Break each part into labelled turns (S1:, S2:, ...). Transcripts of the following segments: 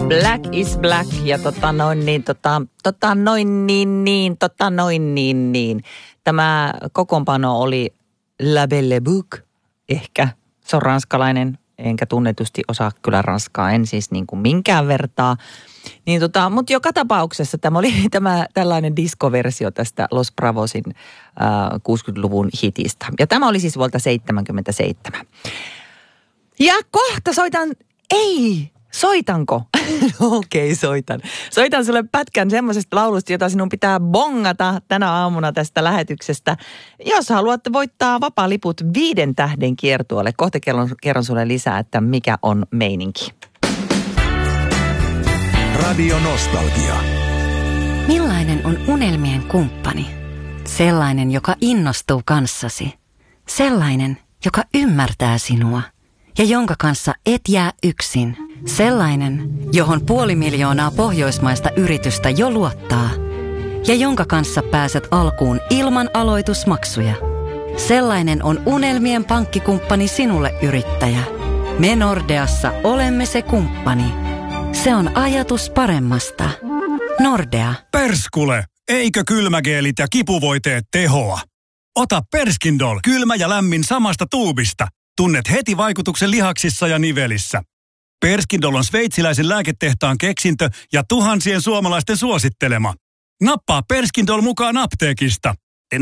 S1: Black is Black ja Tämä kokoonpano oli La Belle Boucle, ehkä. Se on ranskalainen, enkä tunnetusti osaa kyllä ranskaa, en siis niin kuin minkään vertaa. Niin mutta joka tapauksessa tämä oli tällainen diskoversio tästä Los Bravosin 60-luvun hitistä. Ja tämä oli siis vuolta 1977. Ja kohta soitanko? Okei, soitan. Soitan sulle pätkän semmoisesta laulusta, jota sinun pitää bongata tänä aamuna tästä lähetyksestä. Jos haluat voittaa vapaaliput 5 tähden kiertueelle, kohta kerron sulle lisää, että mikä on meininki.
S2: Radio Nostalgia.
S3: Millainen on unelmien kumppani? Sellainen, joka innostuu kanssasi. Sellainen, joka ymmärtää sinua. Ja jonka kanssa et jää yksin. Sellainen, johon 500 000 pohjoismaista yritystä jo luottaa. Ja jonka kanssa pääset alkuun ilman aloitusmaksuja. Sellainen on unelmien pankkikumppani sinulle, yrittäjä. Me Nordeassa olemme se kumppani. Se on ajatus paremmasta. Nordea.
S4: Perskule! Eikö kylmägeelit ja kipuvoiteet tehoa? Ota Perskindol, kylmä ja lämmin samasta tuubista. Tunnet heti vaikutuksen lihaksissa ja nivelissä. Perskindol on sveitsiläisen lääketehtaan keksintö ja tuhansien suomalaisten suosittelema. Nappaa Perskindol mukaan apteekista.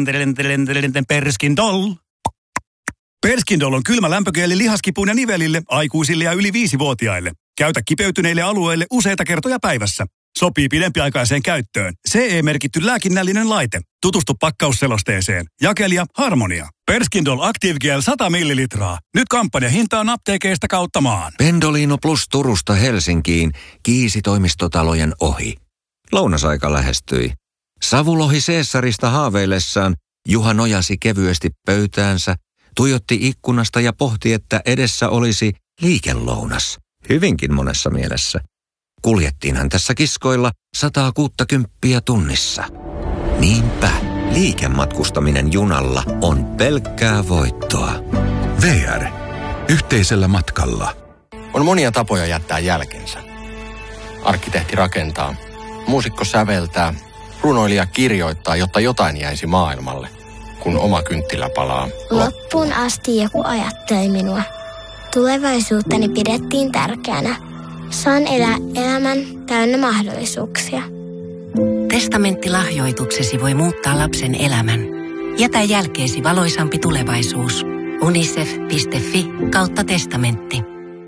S4: Perskindol. Perskindol on kylmä lämpögeeli lihaskipuun ja nivelille, aikuisille ja yli 5-vuotiaille. Käytä kipeytyneille alueille useita kertoja päivässä. Sopii pidempiaikaiseen käyttöön. CE-merkitty lääkinnällinen laite. Tutustu pakkausselosteeseen. Jakelija Harmonia. Perskindol Active Gel 100 millilitraa. Nyt kampanjahintaan apteekeista kautta maan.
S5: Pendolino Plus Turusta Helsinkiin Kiisi-toimistotalojen ohi. Lounasaika lähestyi. Savulohi Caesarista haaveillessaan Juha nojasi kevyesti pöytäänsä, tuijotti ikkunasta ja pohti, että edessä olisi liikelounas. Hyvinkin monessa mielessä. Kuljettiinhan tässä kiskoilla 160 tunnissa. Niinpä, liikematkustaminen junalla on pelkkää voittoa.
S2: VR. Yhteisellä matkalla.
S6: On monia tapoja jättää jälkensä. Arkkitehti rakentaa, muusikko säveltää, runoilija kirjoittaa, jotta jotain jäisi maailmalle, kun oma kynttilä palaa.
S7: Loppuun asti joku ajatteli minua. Tulevaisuuttani pidettiin tärkeänä. Saan elää elämän täynnä mahdollisuuksia.
S3: Testamenttilahjoituksesi voi muuttaa lapsen elämän. Jätä jälkeesi valoisampi tulevaisuus. unicef.fi/testamentti.